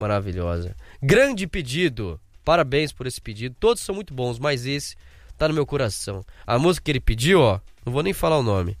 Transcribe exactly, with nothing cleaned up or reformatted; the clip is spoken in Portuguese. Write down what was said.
Maravilhosa. Grande pedido. Parabéns por esse pedido. Todos são muito bons, mas esse tá no meu coração. A música que ele pediu, ó, não vou nem falar o nome.